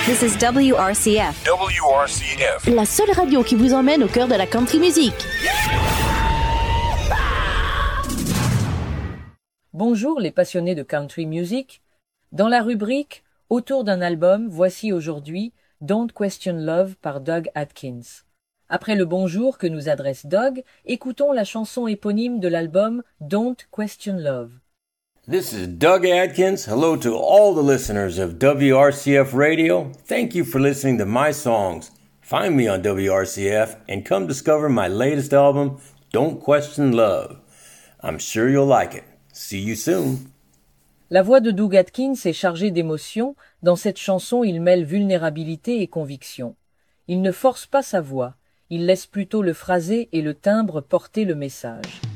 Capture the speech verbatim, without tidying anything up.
This is W R C F. W R C F. La seule radio qui vous emmène au cœur de la country music. Bonjour les passionnés de country music. Dans la rubrique « Autour d'un album », voici aujourd'hui « Don't Question Love » par Doug Atkins. Après le bonjour que nous adresse Doug, écoutons la chanson éponyme de l'album « Don't Question Love ». This is Doug Atkins. Hello to all the listeners of W R C F Radio. Thank you for listening to my songs. Find me on W R C F and come discover my latest album, Don't Question Love. I'm sure you'll like it. See you soon. La voix de Doug Atkins est chargée d'émotion. Dans cette chanson, il mêle vulnérabilité et conviction. Il ne force pas sa voix. Il laisse plutôt le phrasé et le timbre porter le message.